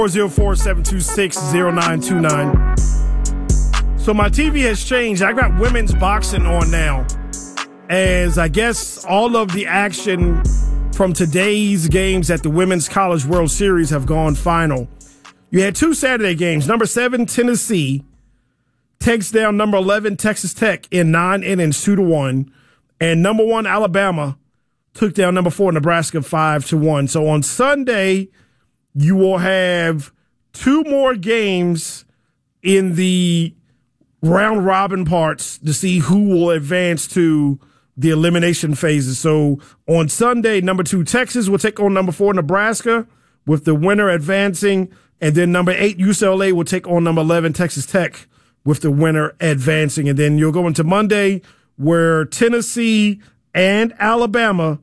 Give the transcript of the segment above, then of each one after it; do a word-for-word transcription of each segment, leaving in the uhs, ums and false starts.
four zero four, seven two six, zero nine two nine. So my T V has changed. I got women's boxing on now, as I guess all of the action from today's games at the Women's College World Series have gone final. You had two Saturday games. Number seven, Tennessee takes down number eleven, Texas Tech in nine innings, two to one. And number one, Alabama took down number four, Nebraska, five to one. So on Sunday, you will have two more games in the round robin parts to see who will advance to the elimination phases. So on Sunday, number two, Texas will take on number four, Nebraska, with the winner advancing. And then number eight, U C L A will take on number eleven, Texas Tech, with the winner advancing. And then you'll go into Monday, where Tennessee and Alabama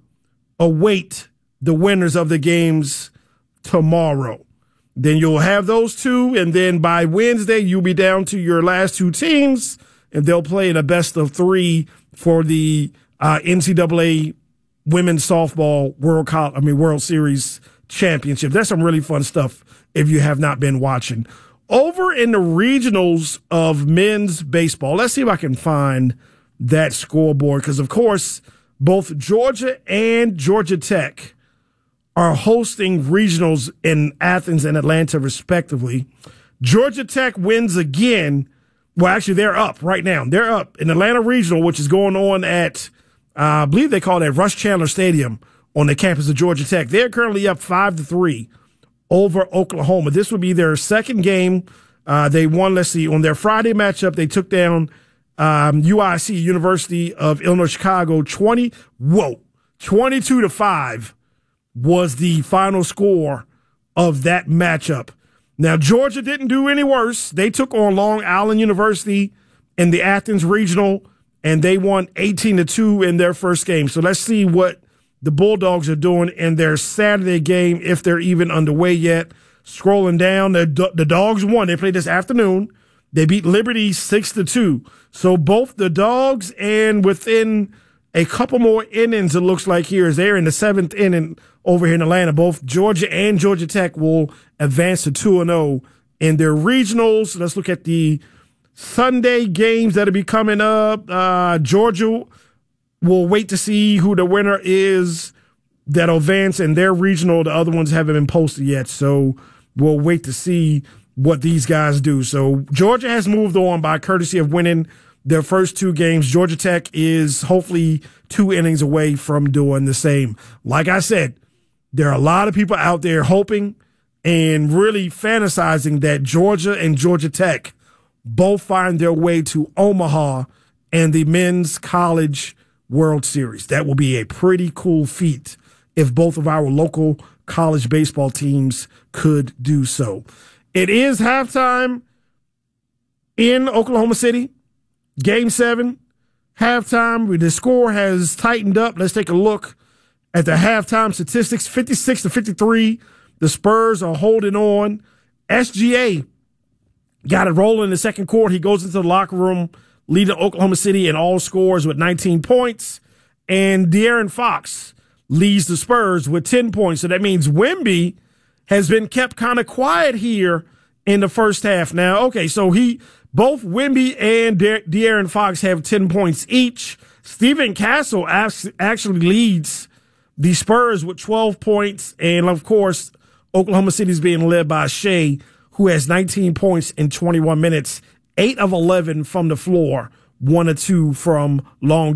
await the winners of the games tomorrow. Then you'll have those two, and then by Wednesday, you'll be down to your last two teams, and they'll play in a best of three for the uh, N C double A Women's Softball World Col- I mean World Series Championship. That's some really fun stuff if you have not been watching. Over in the regionals of men's baseball, let's see if I can find that scoreboard, because, of course, both Georgia and Georgia Tech are hosting regionals in Athens and Atlanta, respectively. Georgia Tech wins again. Well, actually, they're up right now. They're up in Atlanta Regional, which is going on at, uh, I believe they call it Rush Chandler Stadium on the campus of Georgia Tech. They're currently up five to three over Oklahoma. This would be their second game. Uh, they won, let's see, on their Friday matchup, they took down um, U I C, University of Illinois Chicago, twenty, whoa, twenty-two to five. Was the final score of that matchup. Now, Georgia didn't do any worse. They took on Long Island University in the Athens Regional, and they won eighteen to two in their first game. So let's see what the Bulldogs are doing in their Saturday game, if they're even underway yet. Scrolling down, the, the Dogs won. They played this afternoon. They beat Liberty six to two. So both the Dogs, and within a couple more innings, it looks like here, as they're in the seventh inning over here in Atlanta, both Georgia and Georgia Tech will advance to two and oh in their regionals. Let's look at the Sunday games that'll be coming up. Uh, Georgia will wait to see who the winner is that'll advance in their regional. The other ones haven't been posted yet, so we'll wait to see what these guys do. So Georgia has moved on by courtesy of winning their first two games. Georgia Tech is hopefully two innings away from doing the same. Like I said, there are a lot of people out there hoping and really fantasizing that Georgia and Georgia Tech both find their way to Omaha and the Men's College World Series. That will be a pretty cool feat if both of our local college baseball teams could do so. It is halftime in Oklahoma City. Game seven, halftime. The score has tightened up. Let's take a look at the halftime statistics. fifty-six to fifty-three. The Spurs are holding on. S G A got it rolling in the second quarter. He goes into the locker room, leading Oklahoma City in all scores with nineteen points. And De'Aaron Fox leads the Spurs with ten points. So that means Wemby has been kept kind of quiet here in the first half. Now, okay, so he... Both Wemby and De- De'Aaron Fox have ten points each. Stephen Castle actually leads the Spurs with twelve points. And, of course, Oklahoma City is being led by Shea, who has nineteen points in twenty-one minutes, eight of eleven from the floor, one or two from long